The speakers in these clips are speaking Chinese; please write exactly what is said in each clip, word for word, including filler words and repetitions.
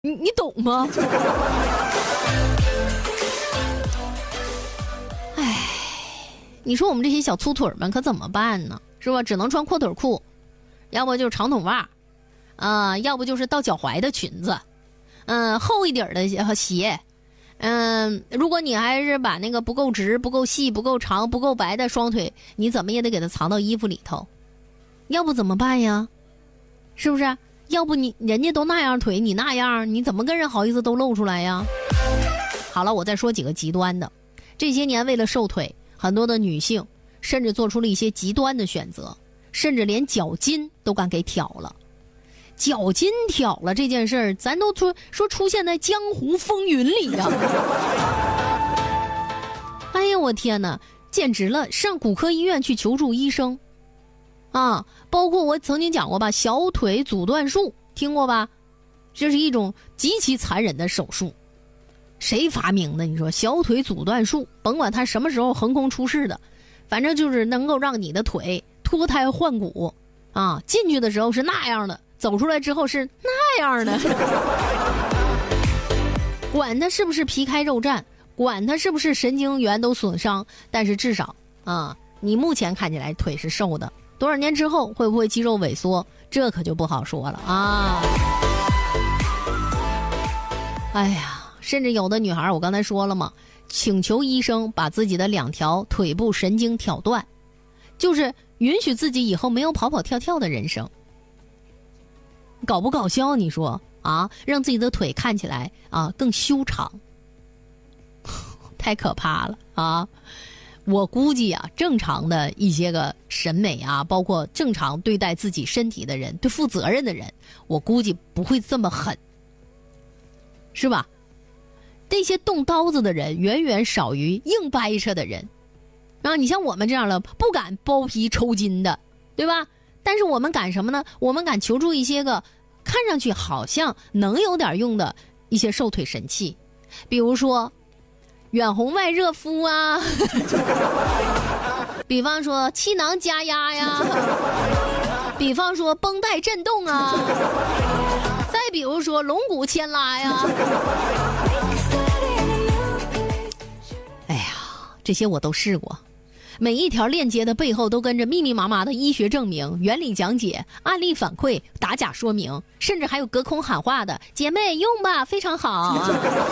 你你懂吗？哎，你说我们这些小粗腿们可怎么办呢？是吧？只能穿阔腿裤，要不就是长筒袜，啊、呃，要不就是到脚踝的裙子，嗯、呃，厚一点的鞋，嗯、呃，如果你还是把那个不够直、不够细、不够长、不够白的双腿，你怎么也得给它藏到衣服里头，要不怎么办呀？是不是？要不你人家都那样腿，你那样，你怎么跟人好意思都露出来呀？好了，我再说几个极端的。这些年为了瘦腿，很多的女性甚至做出了一些极端的选择，甚至连脚筋都敢给挑了。脚筋挑了这件事儿，咱都说说出现在江湖风云里呀、啊。哎呀，我天哪，简直了！上骨科医院去求助医生。啊，包括我曾经讲过吧，小腿阻断术听过吧？这是一种极其残忍的手术。谁发明的？你说小腿阻断术，甭管他什么时候横空出世的，反正就是能够让你的腿脱胎换骨啊！进去的时候是那样的，走出来之后是那样的。管他是不是皮开肉绽，管他是不是神经元都损伤，但是至少啊，你目前看起来腿是瘦的。多少年之后会不会肌肉萎缩，这可就不好说了啊！哎呀，甚至有的女孩，我刚才说了嘛，请求医生把自己的两条腿部神经挑断，就是允许自己以后没有跑跑跳跳的人生。搞不搞笑？你说啊，让自己的腿看起来啊更修长，太可怕了啊！我估计啊，正常的一些个审美啊，包括正常对待自己身体的人，对负责任的人，我估计不会这么狠，是吧？那些动刀子的人远远少于硬掰扯的人。然后你像我们这样的不敢剥皮抽筋的，对吧？但是我们敢什么呢？我们敢求助一些个看上去好像能有点用的一些瘦腿神器，比如说远红外热敷啊，比方说气囊加压呀，比方说绷带震动啊，再比如说龙骨牵拉呀。哎呀，这些我都试过，每一条链接的背后都跟着密密麻麻的医学证明、原理讲解、案例反馈、打假说明，甚至还有隔空喊话的姐妹用吧，非常好。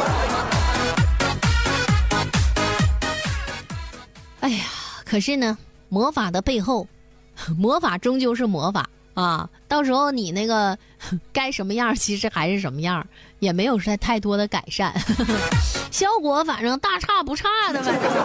哎呀，可是呢，魔法的背后，魔法终究是魔法啊！到时候你那个该什么样，其实还是什么样，也没有太太多的改善，效果反正大差不差的，反正。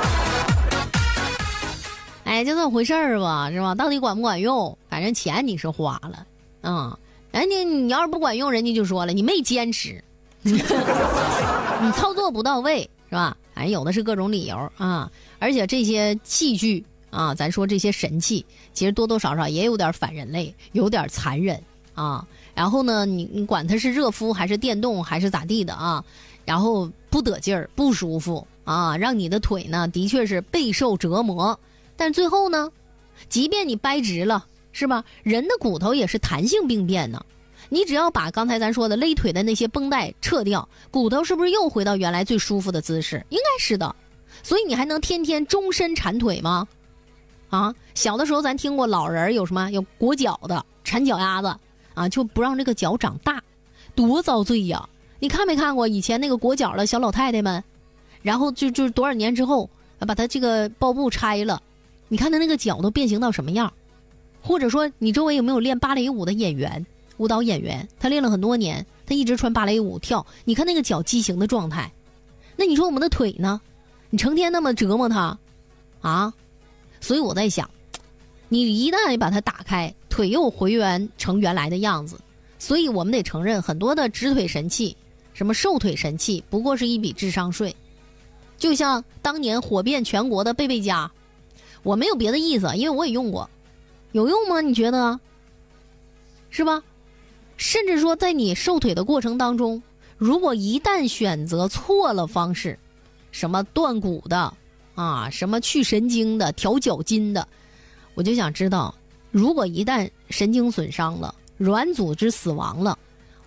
哎，就这么回事儿吧，是吧？到底管不管用？反正钱你是花了，嗯，人家你要是不管用，人家就说了，你没坚持，你操作不到位，是吧？哎，有的是各种理由啊。而且这些器具啊，咱说这些神器，其实多多少少也有点反人类，有点残忍啊。然后呢，你你管它是热敷还是电动还是咋地的啊，然后不得劲儿，不舒服啊，让你的腿呢的确是备受折磨。但最后呢，即便你掰直了，是吧？人的骨头也是弹性病变呢。你只要把刚才咱说的勒腿的那些绷带撤掉，骨头是不是又回到原来最舒服的姿势？应该是的。所以你还能天天终身缠腿吗？啊，小的时候咱听过老人有什么有裹脚的，缠脚丫子啊，就不让这个脚长大，多遭罪呀！你看没看过以前那个裹脚的小老太太们？然后就就多少年之后把她这个包布拆了，你看她那个脚都变形到什么样？或者说你周围有没有练芭蕾舞的演员？舞蹈演员，他练了很多年，他一直穿芭蕾舞跳，你看那个脚畸形的状态。那你说我们的腿呢？你成天那么折磨他啊，所以我在想，你一旦把它打开，腿又回原成原来的样子。所以我们得承认，很多的直腿神器，什么瘦腿神器，不过是一笔智商税。就像当年火遍全国的贝贝佳，我没有别的意思，因为我也用过，有用吗？你觉得是吧？甚至说在你瘦腿的过程当中，如果一旦选择错了方式，什么断骨的啊，什么去神经的，调脚筋的，我就想知道，如果一旦神经损伤了，软组织死亡了，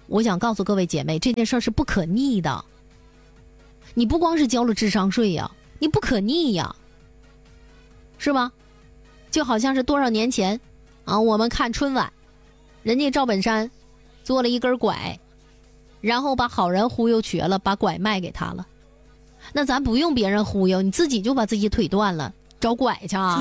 我想告诉各位姐妹，这件事是不可逆的。你不光是交了智商税呀，你不可逆呀，是吧？就好像是多少年前啊，我们看春晚，人家赵本山做了一根拐，然后把好人忽悠瘸了，把拐卖给他了。那咱不用别人忽悠，你自己就把自己腿断了，找拐去啊！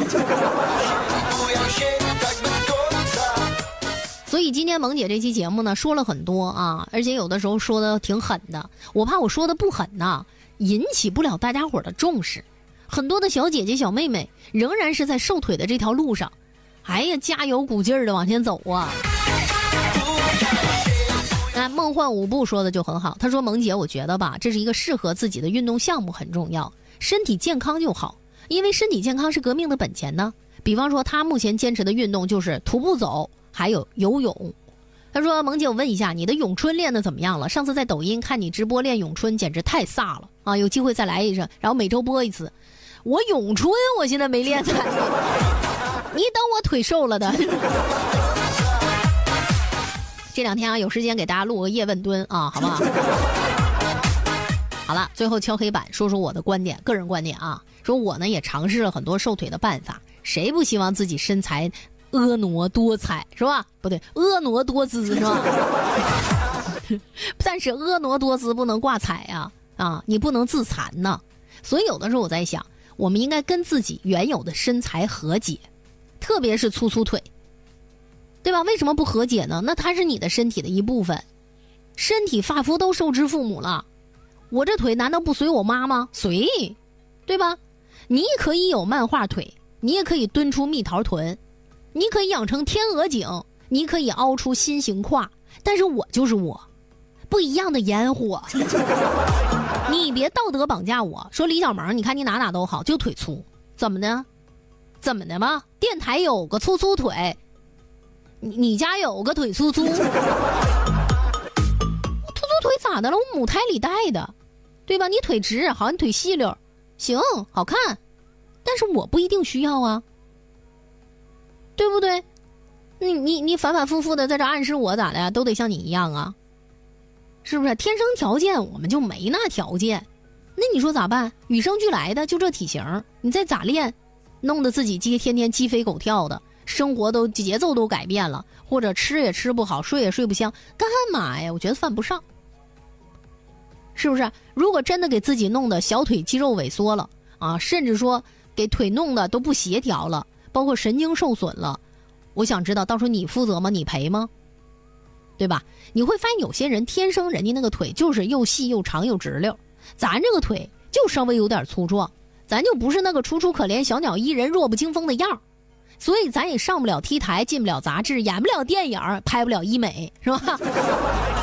所以今天萌姐这期节目呢，说了很多啊，而且有的时候说的挺狠的，我怕我说的不狠呐，引起不了大家伙的重视。很多的小姐姐小妹妹仍然是在瘦腿的这条路上，哎呀，加油鼓劲儿的往前走啊！那梦幻舞步说的就很好，他说萌姐，我觉得吧，这是一个适合自己的运动项目很重要，身体健康就好，因为身体健康是革命的本钱呢。比方说他目前坚持的运动就是徒步走，还有游泳。他说萌姐，我问一下，你的咏春练得怎么样了？上次在抖音看你直播练咏春，简直太飒了啊！有机会再来一声，然后每周播一次。我咏春我现在没练才你等我腿瘦了的这两天啊，有时间给大家录个叶问蹲啊，好不好？好了，最后敲黑板说说我的观点，个人观点啊，说我呢也尝试了很多瘦腿的办法，谁不希望自己身材婀娜多彩是吧？不对，婀娜多姿是吧？但是婀娜多姿不能挂彩啊啊，你不能自残呢。所以有的时候我在想，我们应该跟自己原有的身材和解，特别是粗粗腿，对吧？为什么不和解呢？那它是你的身体的一部分，身体发肤都受之父母了，我这腿难道不随我妈吗？随，对吧？你可以有漫画腿，你也可以蹲出蜜桃臀，你可以养成天鹅颈，你可以凹出心形胯，但是我就是我，不一样的烟火。你别道德绑架我，说李小萌，你看你哪哪都好，就腿粗，怎么的？怎么的吗？电台有个粗粗腿，你你家有个腿粗粗，粗粗腿咋的了？我母胎里带的，对吧？你腿直，好，你腿细溜，行，好看，但是我不一定需要啊，对不对？你你你反反复复的在这暗示我咋的呀？都得像你一样啊，是不是？天生条件我们就没那条件，那你说咋办？与生俱来的就这体型，你再咋练，弄得自己鸡天天鸡飞狗跳的，生活都节奏都改变了，或者吃也吃不好，睡也睡不香，干嘛呀？我觉得犯不上，是不是？如果真的给自己弄得小腿肌肉萎缩了啊，甚至说给腿弄得都不协调了，包括神经受损了，我想知道到时候你负责吗？你赔吗？对吧？你会发现有些人天生人家那个腿就是又细又长又直溜，咱这个腿就稍微有点粗壮，咱就不是那个楚楚可怜小鸟依人弱不禁风的样，所以咱也上不了 T 台，进不了杂志，演不了电影，拍不了医美，是吧？